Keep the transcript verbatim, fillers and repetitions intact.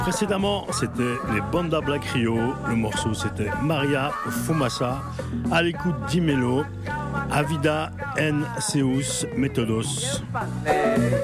Précédemment, c'était les Banda Black Rio. Le morceau, c'était Maria Fumasa. À l'écoute d'Imelo, Avida en Seus Méthodos.